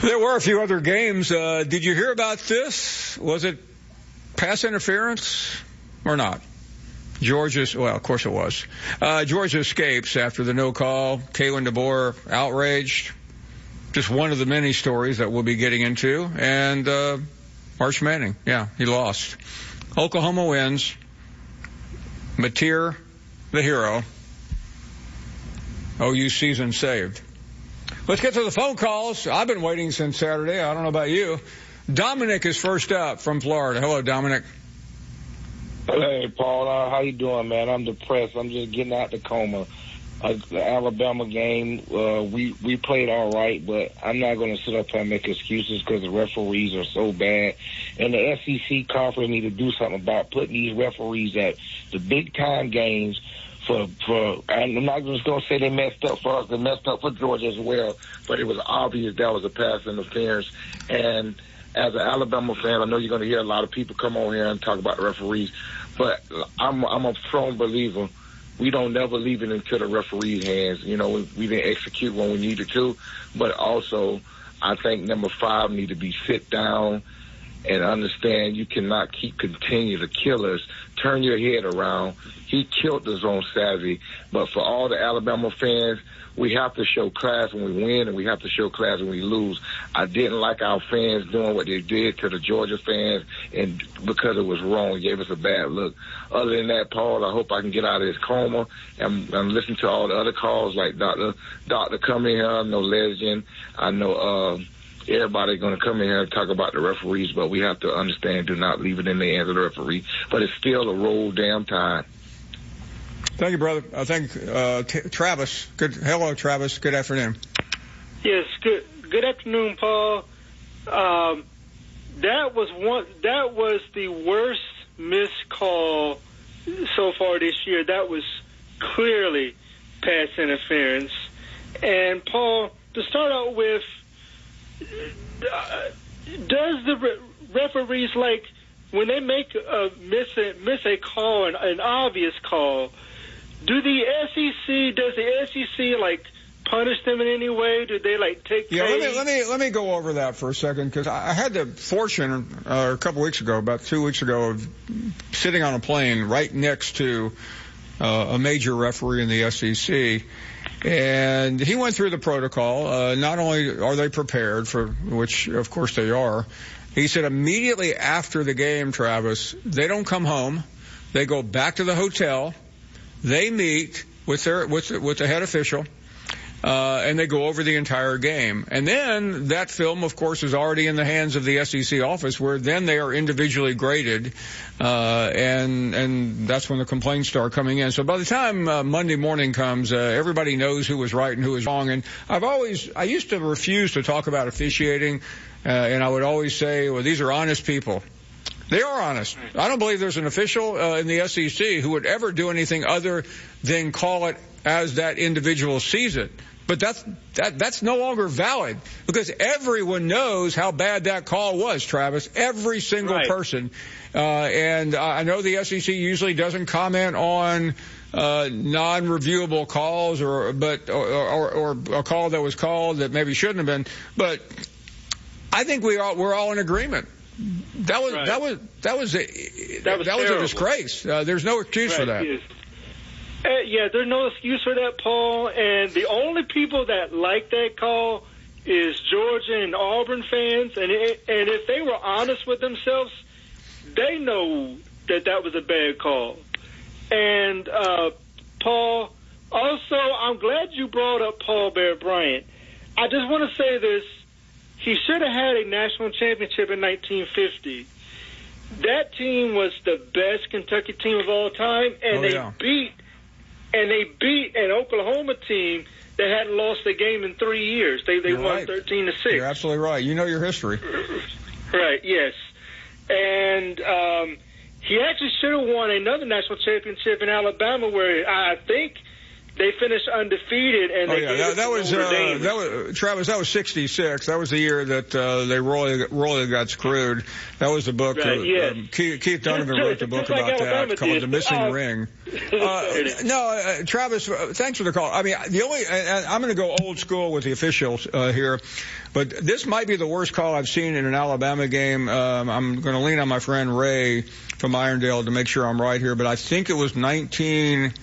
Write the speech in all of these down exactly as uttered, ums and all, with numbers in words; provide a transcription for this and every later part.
There were a few other games. Uh, did you hear about this? Was it pass interference or not? Georgia, well, of course it was. Uh, Georgia escapes after the no call. Kalen DeBoer outraged. Just one of the many stories that we'll be getting into. And uh, Arch Manning, yeah, he lost. Oklahoma wins. Mateer, the hero. O U season saved. Let's get to the phone calls. I've been waiting since Saturday. I don't know about you. Dominic is first up from Florida. Hello, Dominic. Hey, Paul. Uh, how you doing, man? I'm depressed. I'm just getting out the coma. Uh, the Alabama game, uh, we, we played all right, but I'm not going to sit up here and make excuses because the referees are so bad. And the S E C conference need to do something about putting these referees at the big-time games for, for, I'm not just going to say they messed up for us, they messed up for Georgia as well, but it was obvious that was a pass interference. And as an Alabama fan, I know you're going to hear a lot of people come on here and talk about the referees, but I'm, I'm a strong believer. We don't never leave it into the referee's hands. You know, we, we didn't execute when we needed to, but also I think number five need to be sit down and understand you cannot keep continue to kill us. Turn your head around. He killed us on Saturday, but for all the Alabama fans, we have to show class when we win, and we have to show class when we lose. I didn't like our fans doing what they did to the Georgia fans, and because it was wrong, it gave us a bad look. Other than that, Paul, I hope I can get out of this coma and, and listen to all the other calls like Doctor Doctor come in here. I know Legend. I know uh, everybody going to come in here and talk about the referees, but we have to understand, do not leave it in the hands of the referee. But it's still a roll damn time. Thank you, brother. I think uh, t- Travis. Good. Hello, Travis. Good afternoon. Yes. Good. Good afternoon, Paul. Um, that was one. That was the worst missed call so far this year. That was clearly pass interference. And Paul, to start out with, uh, does the re- referees like when they make a miss a, miss a call, an, an obvious call? Do the S E C, does the S E C, like, punish them in any way? Do they, like, take Yeah, let me, pay? let me, let me go over that for a second, because I had the fortune uh, a couple weeks ago, about two weeks ago, of sitting on a plane right next to uh, a major referee in the S E C, and he went through the protocol. Uh, not only are they prepared, for which, of course, they are, he said immediately after the game, Travis, they don't come home. They go back to the hotel. They meet with their with with the head official, uh, and they go over the entire game. And then that film, of course, is already in the hands of the S E C office, where then they are individually graded, uh, and and that's when the complaints start coming in. So by the time uh, Monday morning comes, uh, everybody knows who was right and who was wrong. And I've always I used to refuse to talk about officiating, uh, and I would always say, well, these are honest people. They are honest. I don't believe there's an official uh, in the S E C who would ever do anything other than call it as that individual sees it. But that's that, that's no longer valid, because everyone knows how bad that call was, Travis. Every single right. person. Uh, and I know the S E C usually doesn't comment on uh, non-reviewable calls, or but or, or, or a call that was called that maybe shouldn't have been. But I think we all we're all in agreement. That was, right. that was that was a that was, that was a disgrace. Uh, there's no excuse right, for that. Yes. Uh, yeah, there's no excuse for that, Paul. And the only people that like that call is Georgia and Auburn fans. And it, and if they were honest with themselves, they know that that was a bad call. And uh, Paul, also, I'm glad you brought up Paul Bear Bryant. I just want to say this. He should have had a national championship in nineteen fifty. That team was the best Kentucky team of all time, and oh, they yeah. beat and they beat an Oklahoma team that hadn't lost a game in three years. They they You're won right. thirteen to six. You're absolutely right. You know your history. Right. Yes. And um, he actually should have won another national championship in Alabama, where I think they finished undefeated, and oh they yeah, that, that was uh, that was Travis. That was sixty-six. That was the year that uh, they royally royally got screwed. That was the book. Right, uh, yes. um, Keith, Keith Donovan wrote the book about like that called "The Missing oh. Ring." Uh, no, uh, Travis, uh, thanks for the call. I mean, the only and I'm going to go old school with the officials uh, here, but this might be the worst call I've seen in an Alabama game. Um, I'm going to lean on my friend Ray from Irondale to make sure I'm right here, but I think it was nineteen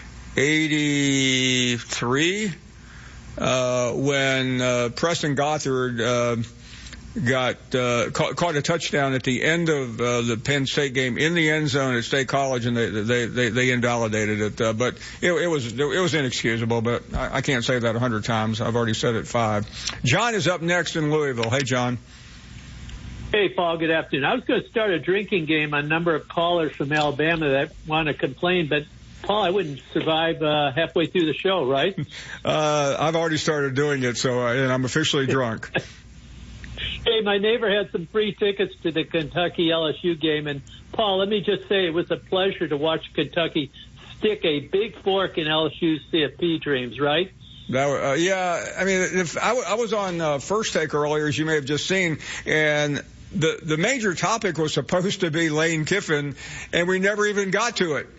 eighty-three uh, when uh, Preston Gothard uh, got uh, caught, caught a touchdown at the end of uh, the Penn State game in the end zone at State College, and they they they, they invalidated it. Uh, but it, it was it was inexcusable. But I, I can't say that a hundred times. I've already said it five. John is up next in Louisville. Hey, John. Hey, Paul, good afternoon. I was going to start a drinking game on a number of callers from Alabama that want to complain, but, Paul, I wouldn't survive uh, halfway through the show, right? uh, I've already started doing it, so uh, and I'm officially drunk. Hey, my neighbor had some free tickets to the Kentucky L S U game, and, Paul, let me just say it was a pleasure to watch Kentucky stick a big fork in L S U's C F P dreams, right? That, uh, yeah, I mean, if I, w- I was on uh, First Take earlier, as you may have just seen, and the the major topic was supposed to be Lane Kiffin, and we never even got to it.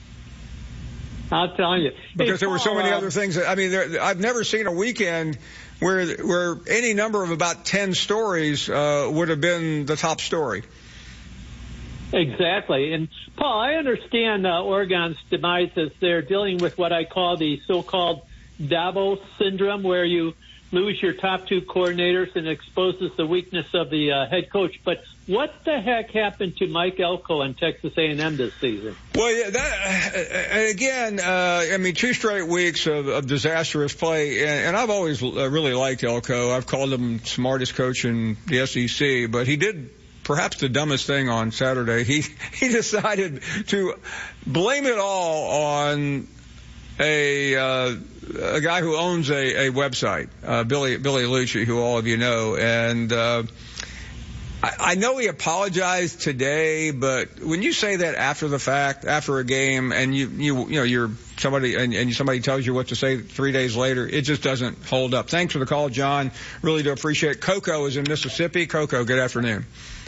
I'll tell you. Because hey, there were so Paul, many uh, other things. That, I mean, there, I've never seen a weekend where where any number of about ten stories uh, would have been the top story. Exactly. And, Paul, I understand uh, Oregon's demise as they're dealing with what I call the so-called Davos syndrome, where you lose your top two coordinators and exposes the weakness of the uh, head coach. But what the heck happened to Mike Elko and Texas A and M this season? Well, yeah, that, uh, again, uh, I mean, two straight weeks of, of disastrous play, and, and I've always uh, really liked Elko. I've called him smartest coach in the S E C, but he did perhaps the dumbest thing on Saturday. He he decided to blame it all on a uh, a guy who owns a, a website, uh, Billy Billy Lucci, who all of you know, and uh, I, I know he apologized today, but when you say that after the fact, after a game, and you you you know you're somebody and, and somebody tells you what to say three days later, it just doesn't hold up. Thanks for the call, John. Really do appreciate it. Coco is in Mississippi. Coco, good afternoon.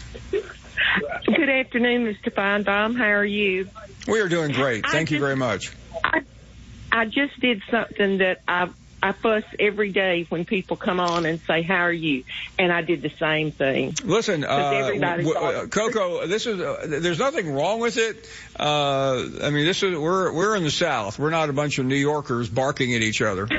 Good afternoon, Mister Feinbaum. How are you? We are doing great. Thank just, you very much. I, I just did something that I I fuss every day when people come on and say, how are you? And I did the same thing. Listen, uh, w- uh, Coco, this is, uh, there's nothing wrong with it. Uh, I mean, this is, we're, we're in the South. We're not a bunch of New Yorkers barking at each other.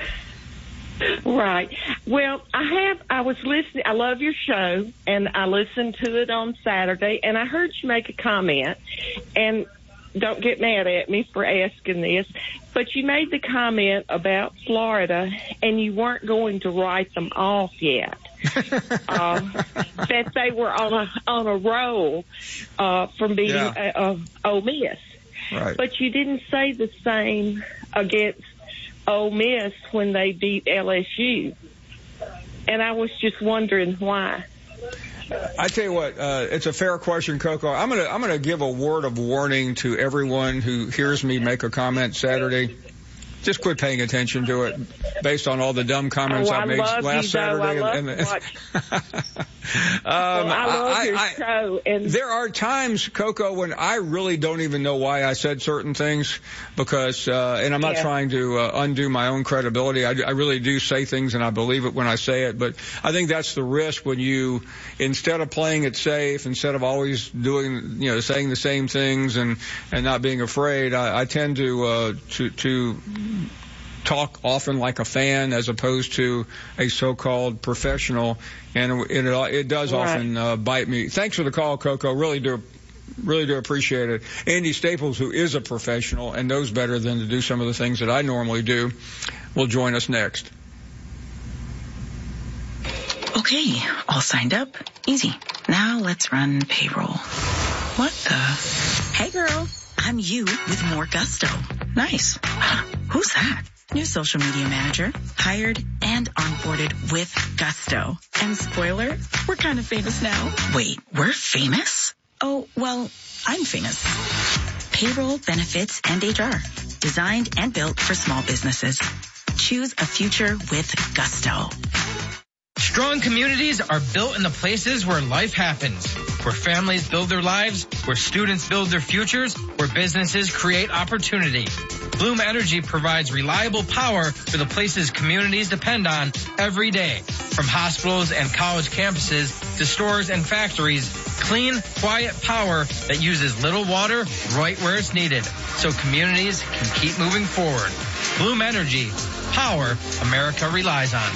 Right. Well, I have, I was listening, I love your show, and I listened to it on Saturday, and I heard you make a comment, and don't get mad at me for asking this, but you made the comment about Florida, and you weren't going to write them off yet. uh, that they were on a on a roll uh, from being yeah. uh, uh, Ole Miss. Right. But you didn't say the same against Ole Miss when they beat L S U. And I was just wondering why. I tell you what, uh, it's a fair question, Coco. I'm gonna I'm gonna give a word of warning to everyone who hears me make a comment Saturday. Just quit paying attention to it, based on all the dumb comments oh, I, I made love last you, Saturday. though. I and, love and, watch. um, well, I love I, your I, show. And there are times, Coco, when I really don't even know why I said certain things, because, uh, and I'm not yeah. trying to uh, undo my own credibility. I, I really do say things, and I believe it when I say it. But I think that's the risk when you, instead of playing it safe, instead of always doing, you know, saying the same things and and not being afraid, I, I tend to uh, to to. talk often like a fan as opposed to a so-called professional, and it, it does right. often uh, bite me. Thanks for the call, Coco. Really do, really do appreciate it. Andy Staples, who is a professional and knows better than to do some of the things that I normally do, will join us next. Okay, all signed up. Easy. Now let's run payroll. What the? Hey girl, I'm you with more gusto. Nice. Who's that? New social media manager, hired and onboarded with gusto. And spoiler, we're kind of famous now. Wait, we're famous? Oh, well, I'm famous. Payroll, benefits, and H R. designed and built for small businesses. Choose a future with Gusto. Strong communities are built in the places where life happens, where families build their lives, where students build their futures, where businesses create opportunity. Bloom Energy provides reliable power for the places communities depend on every day. From hospitals and college campuses to stores and factories, clean, quiet power that uses little water right where it's needed, so communities can keep moving forward. Bloom Energy, power America relies on.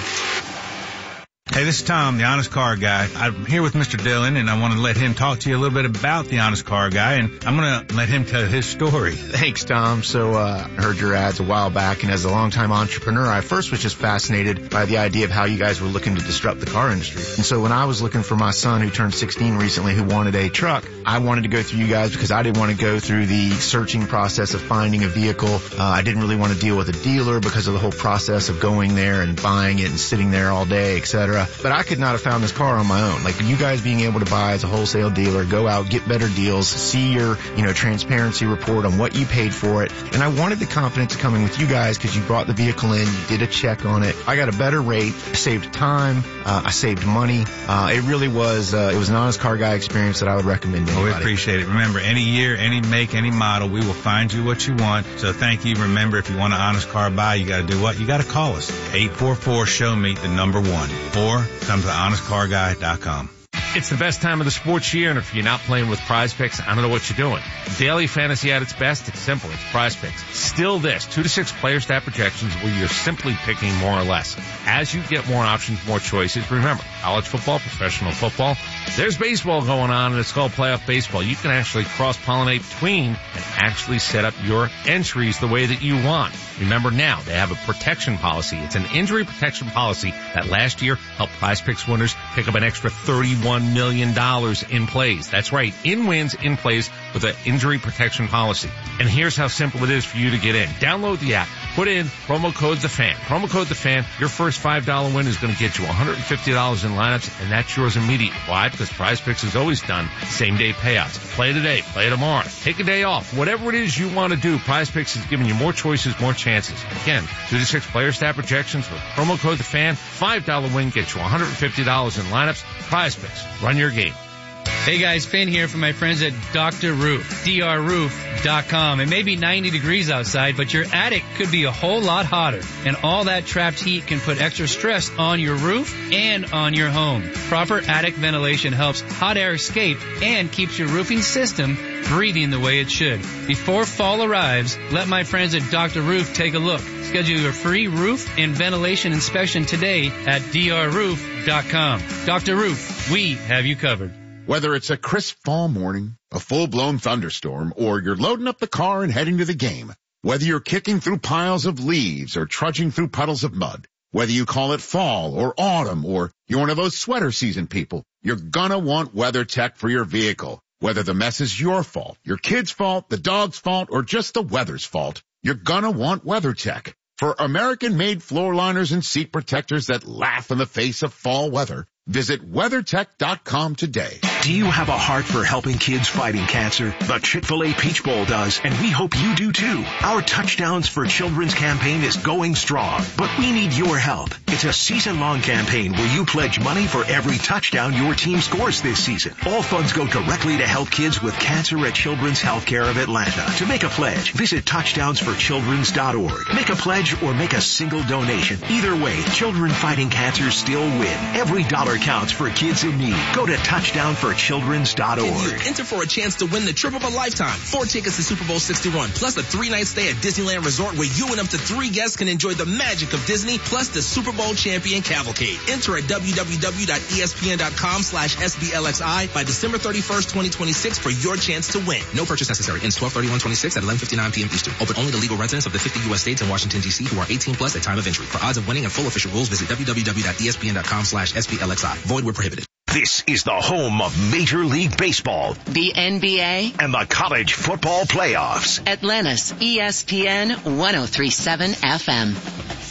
Hey, this is Tom, the Honest Car Guy. I'm here with Mister Dillon, and I want to let him talk to you a little bit about the Honest Car Guy, and I'm going to let him tell his story. Thanks, Tom. So uh, I heard your ads a while back, and as a longtime entrepreneur, I first was just fascinated by the idea of how you guys were looking to disrupt the car industry. And so when I was looking for my son, who turned sixteen recently, who wanted a truck, I wanted to go through you guys because I didn't want to go through the searching process of finding a vehicle. Uh, I didn't really want to deal with a dealer because of the whole process of going there and buying it and sitting there all day, et cetera. But I could not have found this car on my own. Like you guys being able to buy as a wholesale dealer, go out, get better deals, see your, you know, transparency report on what you paid for it. And I wanted the confidence of coming with you guys because you brought the vehicle in, you did a check on it. I got a better rate, I saved time, uh, I saved money. Uh, it really was, uh, it was an Honest Car Guy experience that I would recommend to anybody. Oh, we appreciate it. Remember, any year, any make, any model, we will find you what you want. So thank you. Remember, if you want an Honest Car Buy, you got to do what? You got to call us. eight four four, show me the number one. Or come to honest car guy dot com. It's the best time of the sports year, and if you're not playing with Prize Picks, I don't know what you're doing. Daily fantasy at its best, it's simple. It's Prize Picks. Still this, two to six player stat projections where you're simply picking more or less. As you get more options, more choices, remember, college football, professional football, there's baseball going on, and it's called playoff baseball. You can actually cross-pollinate between and actually set up your entries the way that you want. Remember now, they have a protection policy. It's an injury protection policy that last year helped Prize Picks winners pick up an extra thirty-one million dollars in plays. That's right, in wins, in plays with an injury protection policy. And here's how simple it is for you to get in. Download the app, put in promo code THEFAN. Promo code THEFAN, your first five dollars win is going to get you one hundred fifty dollars in lineups, and that's yours immediately. Why? Because Prize Picks has always done same-day payouts. Play today, play tomorrow, take a day off. Whatever it is you want to do, Prize Picks is giving you more choices, more chances. Again, two to six player stat projections with promo code THEFAN. five dollars win gets you one hundred fifty dollars in lineups. Prize Picks. Run your game. Hey guys, Finn here from my friends at Doctor Roof, D R roof dot com. It may be ninety degrees outside, but your attic could be a whole lot hotter. And all that trapped heat can put extra stress on your roof and on your home. Proper attic ventilation helps hot air escape and keeps your roofing system breathing the way it should. Before fall arrives, let my friends at Doctor Roof take a look. Schedule your free roof and ventilation inspection today at D R roof dot com. Doctor Roof, we have you covered. Whether it's a crisp fall morning, a full-blown thunderstorm, or you're loading up the car and heading to the game, whether you're kicking through piles of leaves or trudging through puddles of mud, whether you call it fall or autumn or you're one of those sweater season people, you're gonna want WeatherTech for your vehicle. Whether the mess is your fault, your kid's fault, the dog's fault, or just the weather's fault, you're gonna want WeatherTech. For American-made floor liners and seat protectors that laugh in the face of fall weather, visit WeatherTech dot com today. Do you have a heart for helping kids fighting cancer? The Chick-fil-A Peach Bowl does, and we hope you do too. Our Touchdowns for Children's campaign is going strong, but we need your help. It's a season-long campaign where you pledge money for every touchdown your team scores this season. All funds go directly to help kids with cancer at Children's Healthcare of Atlanta. To make a pledge, visit touchdowns for children's dot org. Make a pledge or make a single donation. Either way, children fighting cancer still win. Every dollar counts for kids in need. Go to touchdown for children's dot org. And you enter for a chance to win the trip of a lifetime. Four tickets to Super Bowl sixty-one, plus a three-night stay at Disneyland Resort where you and up to three guests can enjoy the magic of Disney, plus the Super Bowl champion cavalcade. Enter at w w w dot e s p n dot com slash s b l x i by December thirty-first, twenty twenty-six for your chance to win. No purchase necessary. Ends twelve thirty-one twenty-six at eleven fifty-nine p m Eastern. Open only to legal residents of the fifty U S states and Washington, D C who are eighteen plus at time of entry. For odds of winning and full official rules, visit w w w dot e s p n dot com slash s b l x i. Void where prohibited. This is the home of Major League Baseball, the N B A, and the college football playoffs. Atlanta's E S P N one oh three point seven F M.